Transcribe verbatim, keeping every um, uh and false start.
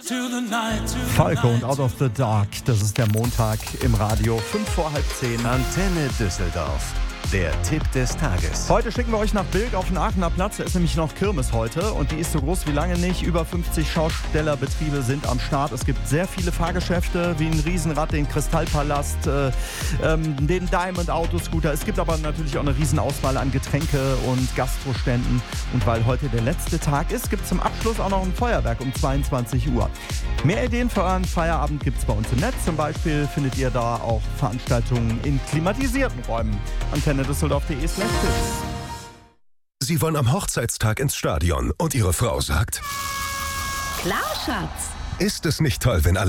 Falco und Out of the Dark, das ist der Montag im Radio, fünf vor halb zehn. Antenne Düsseldorf. Der Tipp des Tages. Heute schicken wir euch nach Bilk auf den Aachener Platz. Da ist nämlich noch Kirmes heute und die ist so groß wie lange nicht. Über fünfzig Schaustellerbetriebe sind am Start. Es gibt sehr viele Fahrgeschäfte wie ein Riesenrad, den Kristallpalast, äh, ähm, den Diamond Autoscooter. Es gibt aber natürlich auch eine Riesenauswahl an Getränke und Gastroständen. Und weil heute der letzte Tag ist, gibt es zum Abschluss auch noch ein Feuerwerk um zweiundzwanzig Uhr. Mehr Ideen für euren Feierabend gibt es bei uns im Netz. Zum Beispiel findet ihr da auch Veranstaltungen in klimatisierten Räumen. Antenne Düsseldorf.de slash Tipps. Sie wollen am Hochzeitstag ins Stadion und Ihre Frau sagt: Klar, Schatz. Ist es nicht toll, wenn alle